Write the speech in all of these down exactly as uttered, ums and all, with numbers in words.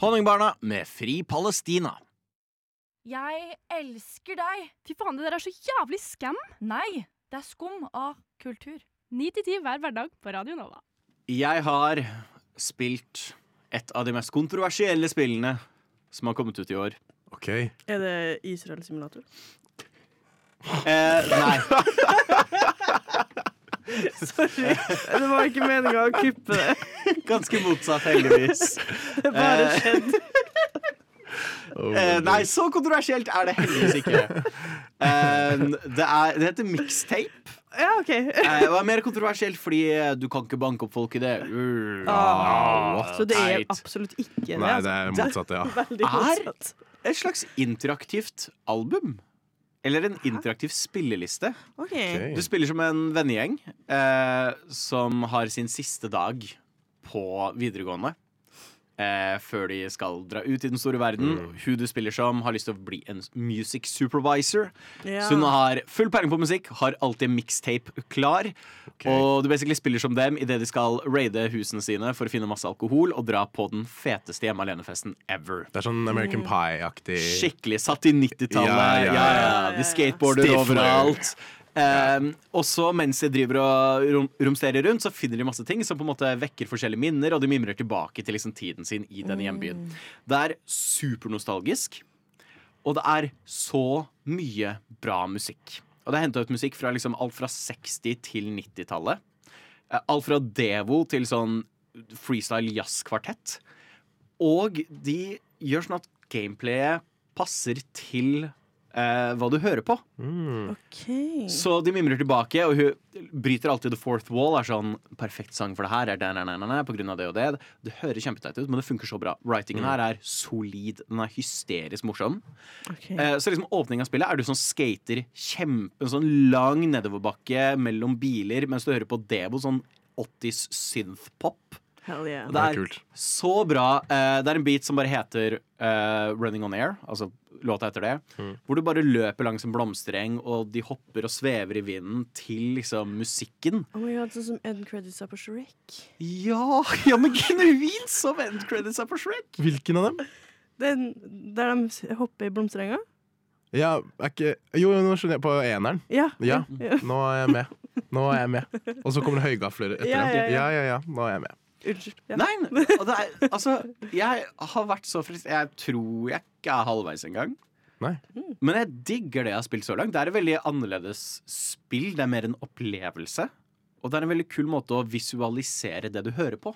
Honningbarna med Fri Palestina. Jeg elsker deg. Fy faen, det der er så jævlig skam. Nei, det er skum av kultur. Ni til ti hver hverdag på Radio Nova. Jeg har spilt et av de mest kontroversielle spillene som har kommet ut i år. Ok. Er det Israel simulator? Eh, nei. Sorry, det var ikke meningen å kuppe det. Ganske motsatt, heldigvis. Det bare skjedde. Oh, Eh, nei, så kontroversielt er det heldigvis ikke. Eh, det, er, det heter mixtape. Ja, ok. Eh, og er mer kontroversielt fordi du kan ikke banke opp folk i det. Uh, Ah, så det er teit. absolutt ikke det. Nei, altså. det er motsatt, ja. Veldig Er- motsatt. Et slags interaktivt album. Eller en interaktiv spilleliste. Ok. Ok. Du spiller som en vennegjeng eh, som har sin siste dag på videregående. Eh, før de skal dra ut i den store verden. Mm. Hun du spiller som, har lyst til å bli en music supervisor. Ja. Så hun har full peiling på musikk, har alltid mixtape klar. Ok. Og du basically spiller som dem idet de skal raide husene sine for å finne masse alkohol og dra på den feteste hjemme alene-festen ever. Det er sånn American Pie-aktig. Skikkelig satt i nittitallet. Ja, Ja, ja, ja, ja. De skateboarder Stifler. overalt. Um, og så mens de driver og rom romsterer rundt, så finner de masse ting som på en måte vekker forskjellige minner, og de mimrer tilbake til liksom tiden sin i denne hjembyen. Det er supernostalgisk, og det er så mye bra musikk. Og det er hentet ut musikk fra liksom alt fra seksti- til nittitallet. Eh, Alt fra Devo til sånn freestyle jazzkvartett. Og de gjør sånn at gameplayet passer til eh, hva du hører på. Mm. Ok. Så de mimrer tilbake, og hun bryter alltid the fourth wall. Er sånn, perfekt sang for det her er den, den, den, den, på grunn av det og det. Det høres kjempeteit ut, men det funker så bra. Writingen her er solid. Den er hysterisk morsom. Ok. Eh, så liksom åpning av spillet er du som skater kjempe, en sånn lang nedoverbakke mellom biler mens du hører på Devo, sånn åttis synthpop. Hell yeah. Og det Det er er kult. så bra. Eh, det er en beat som bare heter eh, Running on Air, altså låta etter det. Mm. Hvor du bare løper langs en blomstereng, og de hopper og svever i vinden til liksom musikken. Oh my god, sånn som end credits er på Shrek. Ja, ja men genuint som end credits er på Shrek. Hvilken av dem? Den der de s- hopper i blomsterenga? Ja, er ikke Jo, nå skjønner jeg. På eneren. Ja. Ja, Ja. nå er jeg med. Nå er jeg med. Og så kommer det høygafler etter Ja, dem. ja, ja. Ja, ja, ja. Nå er jeg med. Unnskyld. Ja. Nei, og det er, altså jeg har vært så frist. Jeg tror jeg ikke er halvveis engang. Nei. Men jeg digger det jeg har spilt så langt. Det er et veldig annerledes spill. Det er mer en opplevelse. Og det er en veldig kul måte å visualisere det du hører på.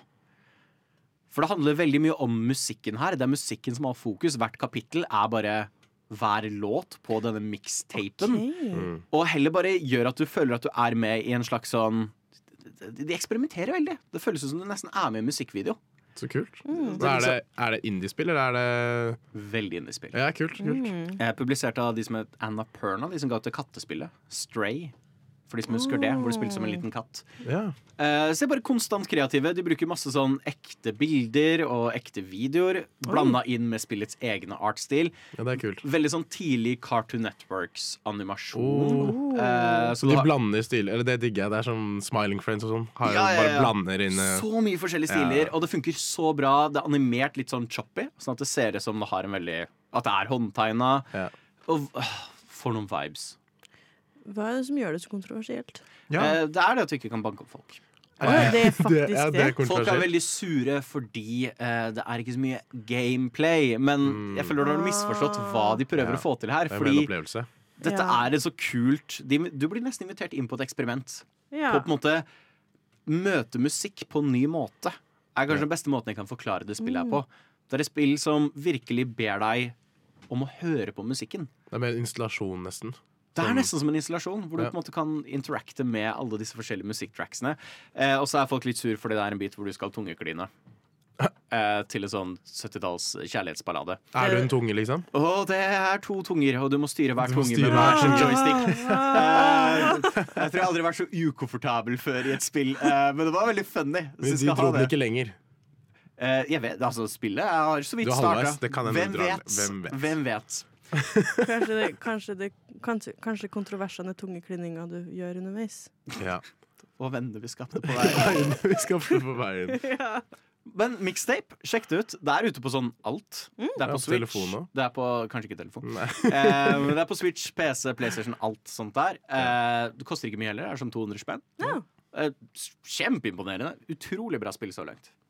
For det handler veldig mye om musikken her. Det er musikken som har fokus. Hvert kapittel er bare hver låt på denne mixtapen. Ok. Mm. Og heller bare gjør at du føler at du er med i en slags sånn De eksperimenterer veldig. Det føles ut som du nesten er med i en musikkvideo. Så kult. Mm. Men Er det, er det indiespill, eller er det Veldig indiespill. Ja, kult. kult. Mm. Jeg er publisert av de som het Annapurna, de som ga ut det kattespillet Stray. For de som husker det, hvor du spilte som en liten katt. Ja. Eh, så de er bare konstant kreative. De bruker masse sånn ekte bilder og ekte videoer blanda inn med spillets egne artstil. ja, det er kult. Veldig sånn tidlig Cartoon Networks-animasjon. Oh. Eh, Så så de du har blander stil, eller det digger jeg. Det er som Smiling Friends og sånn. Har jo Ja, ja, Bare ja. blander inn eh, så mye forskjellige Ja. stiler, og det funker så bra. Det er animert litt sånn choppy, sånn at det ser ut som det har en veldig At det er håndtegna. Ja. Og øh, for noen vibes. Hva er det som gjør det så kontroversielt? Ja. Eh, det er det at du ikke kan banke opp folk. Å, ja, det er faktisk det, ja, det er det. Folk er kontroversielt. veldig sure fordi eh, det er ikke så mye gameplay. Men Mm. jeg føler du har misforstått hva de prøver Ja. å få til her. Det er mer en Fordi opplevelse. dette Ja. er et så kult de, Du blir nesten invitert inn på et eksperiment. Ja. På på en måte møte musikk på en ny måte. Er kanskje Ja. den beste måten jeg kan forklare det spillet Mm. her på. Det er et spill som virkelig ber deg om å høre på musikken. Det er mer installasjon, nesten. Det er Som- nesten som en installasjon, hvor du Ja. på en måte kan interacte med alle disse forskjellige musikktracksene. Eh, og så er folk litt sur fordi det er en bit hvor du skal tungekline. Eh, til en sånn syttitalls kjærlighetsballade. Er du en tunge, liksom? Og det er to tunger, og du må styre hver Du må tunge styre med hver sin hver. joystick. Eh, jeg tror jeg aldri har vært så ukomfortabel før i et spill, eh, men det var veldig funny. Så Men jeg de skal ha dro den det. ikke lenger. Eh, jeg vet, altså Spillet jeg har så vidt Du har halvveis, starta. det kan hende Hvem, du drar vet? den. Hvem vet? Hvem vet? Kanskje, det, kanskje, det, kanskje, kanskje kontroversene tunge klininger du gjør underveis. Ja. Og venner vi skapte på vei. Vi skal få på veien. Ja. Men mixtape, sjekk det ut. Det er ute på sånn alt. Det er Ja, på på Switch. telefon også. Det er på, kanskje ikke telefon. Nei. Eh, men det er på Switch, P C, PlayStation, alt sånt der. Eh, det koster ikke mye heller. Det er sånn to hundre spenn. Ja. Eh, Kjempeimponerende. Utrolig bra spill så langt.